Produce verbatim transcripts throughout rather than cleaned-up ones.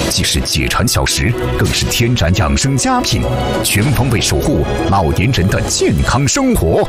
既是解馋小食，更是天然养生佳品，全方位守护老年人的健康生活。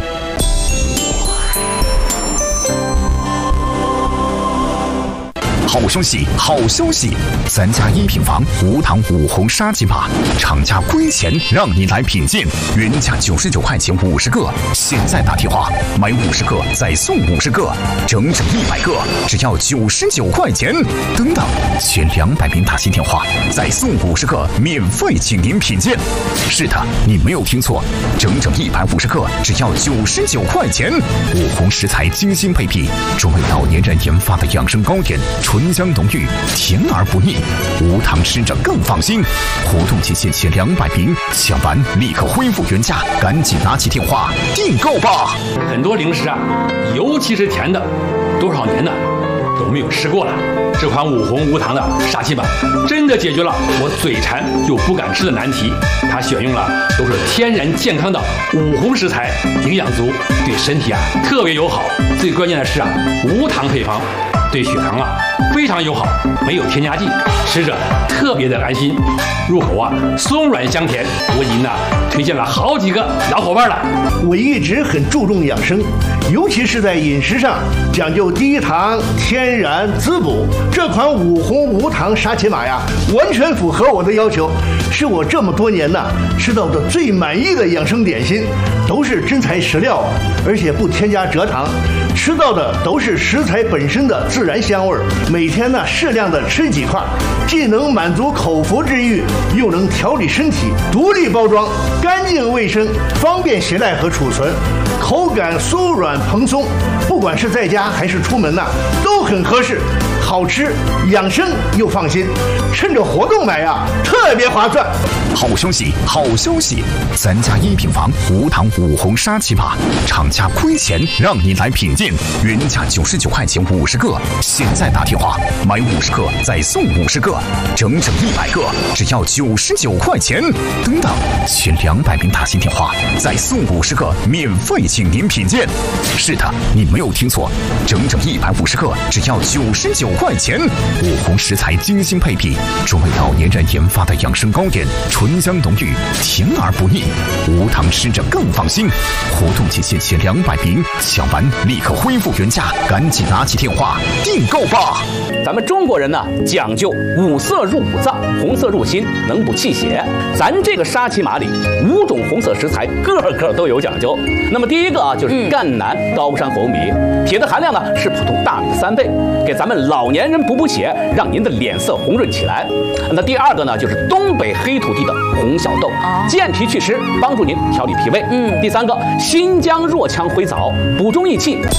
好消息，好消息！咱家一品房无糖五红沙琪玛，厂家亏钱让你来品鉴，原价九十九块钱五十个，现在打电话买五十个再送五十个，整整一百个，只要九十九块钱。等等，前两百名打新电话再送五十个，免费请您品鉴。是的，你没有听错，整整一百五十个，只要九十九块钱。五红食材精心配比，专为老年人研发的养生糕点。醇香浓郁，甜而不腻，无糖吃着更放心。活动期限前两百名，抢完立刻恢复原价，赶紧拿起电话订购吧！ 很多零食啊，尤其是甜的，多少年呢都没有吃过了。这款五红无糖的沙琪玛真的解决了我嘴馋又不敢吃的难题。它选用了都是天然健康的五红食材，营养足，对身体啊特别友好。最关键的是啊，无糖配方。对血糖啊非常友好，没有添加剂，吃着特别的安心，入口啊松软香甜。我已经呢推荐了好几个老伙伴了。 我一直很注重养生，尤其是在饮食上讲究低糖、天然、滋补。这款五红无糖沙琪玛呀，完全符合我的要求，是我这么多年呐吃到的最满意的养生点心，都是真材实料啊，而且不添加蔗糖，吃到的都是食材本身的自然香味儿。每天呢适量的吃几块，既能满足口腹之欲，又能调理身体。独立包装，干净卫生，方便携带和储存，口感酥软蓬松，不管是在家还是出门呐、啊，都很合适。好吃、养生又放心，趁着活动买呀，特别划算。 好消息，好消息！咱家一品房无糖五红沙琪玛，厂家亏钱让你来品鉴，原价九十九块钱五十个，现在打电话买五十个再送五十个，整整一百个，只要九十九块钱。等等，前两百名打新电话再送五十个，免费请您品鉴。是的，你没有听错，整整一百五十个，只要九十九块钱。五红食材精心配比，专为老年人研发的养生糕点，醇香浓郁，甜而不腻，无糖吃着更放心。活动期限前两百名，抢完立刻恢复原价，赶紧拿起电话订购吧！ 咱们中国人呢讲究五色入五脏，红色入心，能补气血。咱这个沙琪玛里五种红色食材，个个都有讲究。那么第一个啊就是赣南高山红米，铁的含量呢是普通大米的三倍，给咱们老年人补补血，让您的脸色红润起来。那第二个呢就是东北黑土地的红小豆，健脾祛湿，帮助您调理脾胃。嗯，第三个新疆若羌灰枣，补中益气。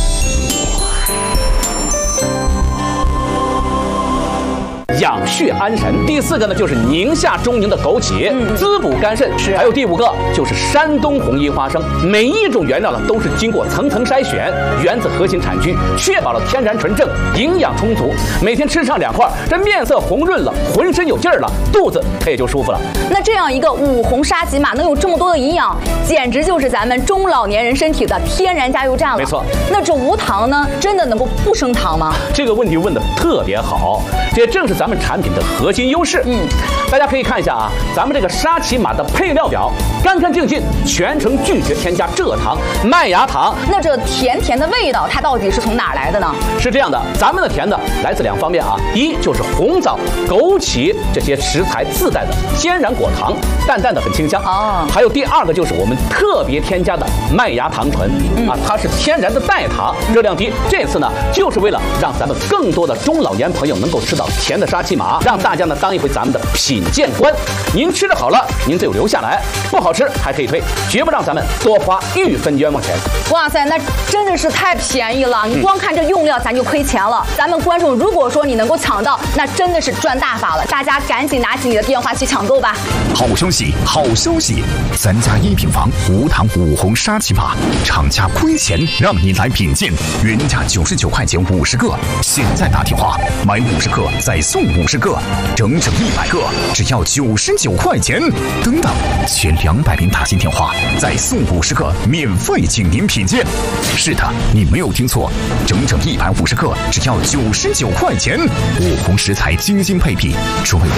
养血安神。第四个呢就是宁夏中宁的枸杞，嗯、滋补肝肾。是。还有第五个就是山东红衣花生，每一种原料呢都是经过层层筛选，源自核心产区，确保了天然纯正，营养充足。每天吃上两块，这面色红润了，浑身有劲儿了，肚子它也就舒服了。 那这样一个五红沙琪玛能有这么多的营养，简直就是咱们中老年人身体的天然加油站了。 没错。 那这无糖呢，真的能够不升糖吗？ 这个问题问得特别好，这正是咱们产品的核心优势。嗯，大家可以看一下啊，咱们这个沙琪玛的配料表，干干净净，全程拒绝添加蔗糖、麦芽糖。 那这甜甜的味道，它到底是从哪儿来的呢？ 是这样的，咱们的甜的来自两方面啊，第一就是红枣、枸杞这些食材自带的天然果糖，淡淡的很清香哦。还有第二个就是我们特别添加的麦芽糖醇、嗯、啊，它是天然的代糖，热量低。这次呢，就是为了让咱们更多的中老年朋友能够吃到甜的沙琪玛，让大家呢当一回咱们的品鉴官。您吃的好了，您就留下来；不好吃还可以退，绝不让咱们多花一分冤枉钱。 哇塞，那真的是太便宜了！你光看这用料，咱就亏钱了。咱们观众如果说你能够抢到，那真的是赚大发了。大家赶紧拿起你的电话去抢购吧！ 好消息，好消息！咱家一品房无糖五红沙琪玛，厂家亏钱让你来品鉴，原价九十九块钱五十个，现在打电话买五十个再送五十个，整整一百个，只要九十九块钱。等等，前两百名打新电话再送五十个，免费请您品鉴。是的，你没有听错，整整一百五十个，只要九十九块钱。五红食材精心配比，专为